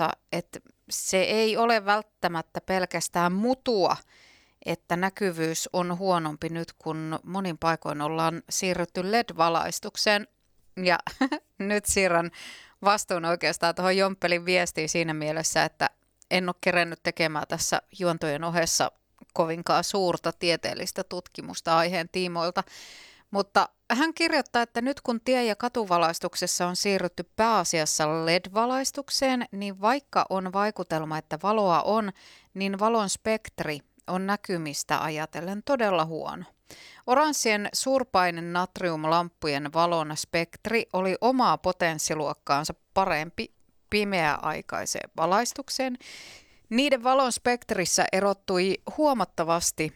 että se ei ole välttämättä pelkästään mutua, että näkyvyys on huonompi nyt, kun monin paikoin ollaan siirrytty LED-valaistukseen. Ja nyt siirrän vastuun oikeastaan tuohon Jomppelin viestiin siinä mielessä, että en ole kerennyt tekemään tässä juontojen ohessa kovinkaan suurta tieteellistä tutkimusta aiheen tiimoilta. Mutta hän kirjoittaa, että nyt kun tie- ja katuvalaistuksessa on siirrytty pääasiassa LED-valaistukseen, niin vaikka on vaikutelma, että valoa on, niin valon spektri on näkymistä ajatellen todella huono. Oranssien suurpainen natriumlamppujen valon spektri oli omaa potenssiluokkaansa parempi pimeäaikaiseen valaistukseen. Niiden valon spektrissä erottui huomattavasti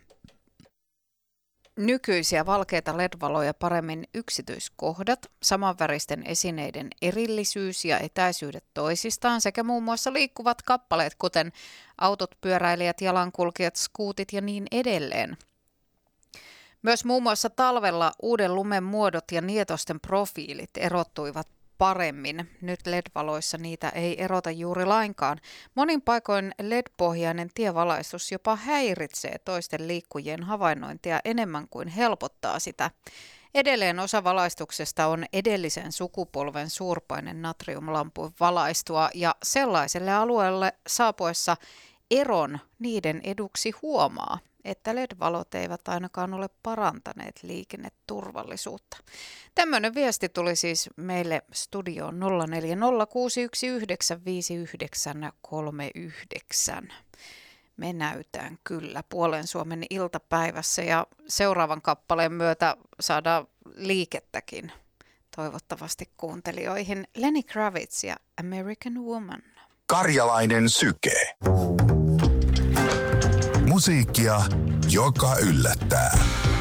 nykyisiä valkeita LED-valoja paremmin yksityiskohdat, samanväristen esineiden erillisyys ja etäisyydet toisistaan sekä muun muassa liikkuvat kappaleet, kuten autot, pyöräilijät, jalankulkijat, skuutit ja niin edelleen. Myös muun muassa talvella uuden lumen muodot ja nietosten profiilit erottuivat paremmin. Nyt LED-valoissa niitä ei erota juuri lainkaan. Monin paikoin LED-pohjainen tievalaistus jopa häiritsee toisten liikkujien havainnointia enemmän kuin helpottaa sitä. Edelleen osa valaistuksesta on edellisen sukupolven suurpainen natriumlampun valaistua ja sellaiselle alueelle saapuessa eron niiden eduksi huomaa, että LED-valot eivät ainakaan ole parantaneet liikenneturvallisuutta. Tämmöinen viesti tuli siis meille studioon 0406195939. Me näytään kyllä puolen Suomen iltapäivässä ja seuraavan kappaleen myötä saadaan liikettäkin toivottavasti kuuntelijoihin. Lenny Kravitz ja American Woman. Karjalainen syke. Musiikkia, joka yllättää.